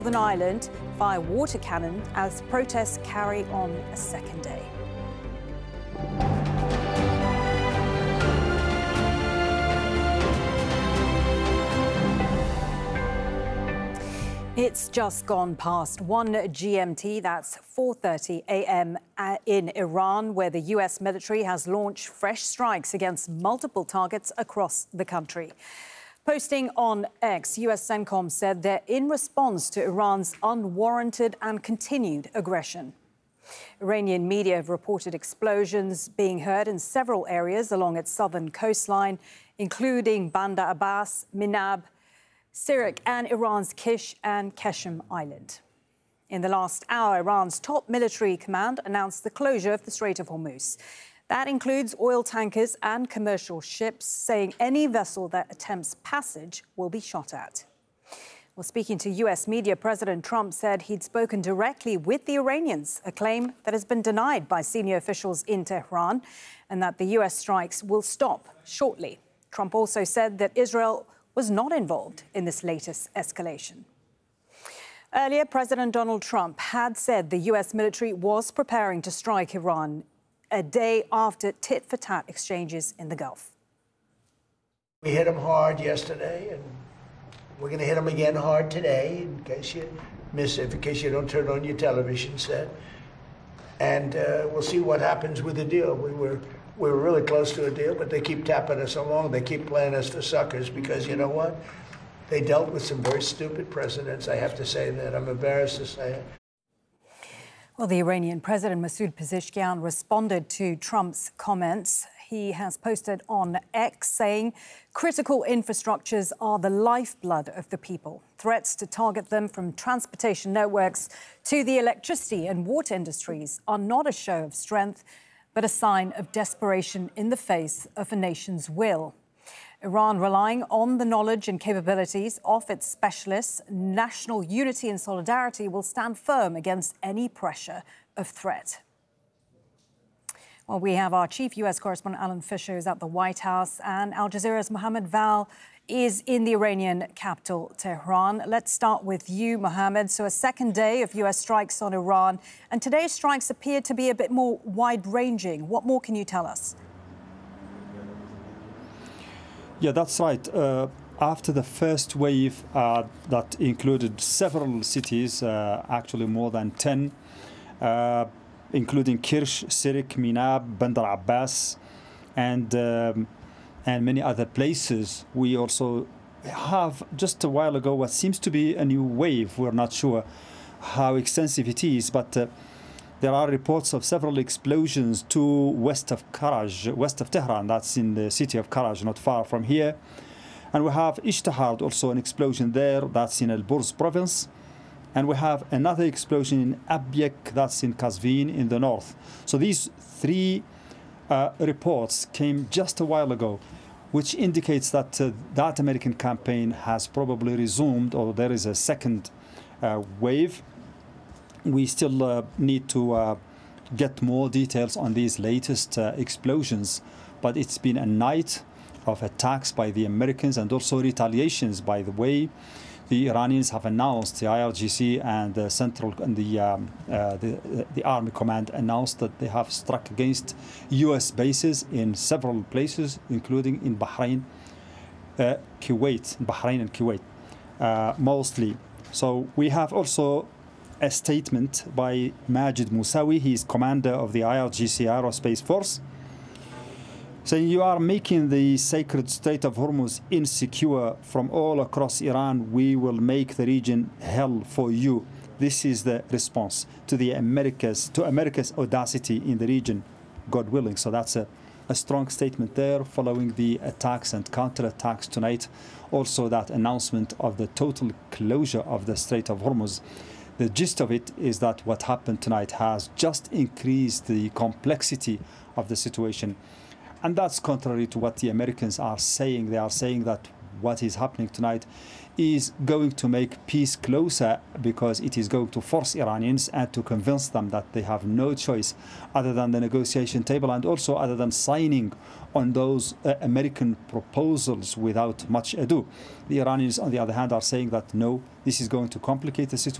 Northern Ireland fire water cannon as protests carry on a second day. It's just gone past 1 GMT, that's 4:30 a.m. in Iran, where the US military has launched fresh strikes against multiple targets across the country. Posting on X, US CENTCOM said they're in response to Iran's unwarranted and continued aggression. Iranian media have reported explosions being heard in several areas along its southern coastline, including Bandar Abbas, Minab, Sirak and Iran's Kish and Keshem Island. In the last hour, Iran's top military command announced the closure of the Strait of Hormuz. That includes oil tankers and commercial ships, saying any vessel that attempts passage will be shot at. Well, speaking to US media, President Trump said he'd spoken directly with the Iranians, a claim that has been denied by senior officials in Tehran, and that the US strikes will stop shortly. Trump also said that Israel was not involved in this latest escalation. Earlier, President Donald Trump had said the US military was preparing to strike Iran a day after tit-for-tat exchanges in the Gulf. We hit them hard yesterday, and we're going to hit them again hard today, in case you miss it, in case you don't turn on your television set. And we'll see what happens with the deal. We were really close to a deal, but they keep tapping us along. They keep playing us for suckers because, you know what? They dealt with some very stupid presidents. I have to say that. I'm embarrassed to say it. Well, the Iranian President Masoud Pezeshkian responded to Trump's comments. He has posted on X saying critical infrastructures are the lifeblood of the people. Threats to target them from transportation networks to the electricity and water industries are not a show of strength, but a sign of desperation in the face of a nation's will. Iran, relying on the knowledge and capabilities of its specialists, national unity and solidarity will stand firm against any pressure of threat. Well, we have our chief US correspondent, Alan Fisher, who's at the White House, and Al Jazeera's Mohammed Val is in the Iranian capital, Tehran. Let's start with you, Mohammed. So a second day of US strikes on Iran, and today's strikes appear to be a bit more wide-ranging. What more can you tell us? Yeah, that's right. After the first wave that included several cities, actually more than 10, including Kirsh, Sirak, Minab, Bandar Abbas, and many other places. We also have, just a while ago, what seems to be a new wave. We're not sure how extensive it is, but there are reports of several explosions to west of Karaj, west of Tehran. That's in the city of Karaj, not far from here. And we have Ishtahard, also an explosion there. That's in Al-Burz province. And we have another explosion in Abyek, that's in Qazvin in the north. So these three reports came just a while ago, which indicates that that American campaign has probably resumed, or there is a second wave. We still need to get more details on these latest explosions, but it's been a night of attacks by the Americans and also retaliations. By the way, the Iranians have announced, the IRGC and the Central and the Army Command announced that they have struck against U.S. bases in several places, including in Bahrain, Bahrain and Kuwait, mostly. So we have also a statement by Majid Musawi, he is commander of the IRGC Aerospace Force, saying, "You are making the sacred Strait of Hormuz insecure from all across Iran. We will make the region hell for you." This is the response to America's audacity in the region, God willing. So that's a strong statement there, following the attacks and counterattacks tonight. Also that announcement of the total closure of the Strait of Hormuz. The gist of it is that what happened tonight has just increased the complexity of the situation. And that's contrary to what the Americans are saying. They are saying that what is happening tonight is going to make peace closer, because it is going to force Iranians and to convince them that they have no choice other than the negotiation table, and also other than signing on those American proposals without much ado. The Iranians, on the other hand, are saying that no, this is going to complicate the situation.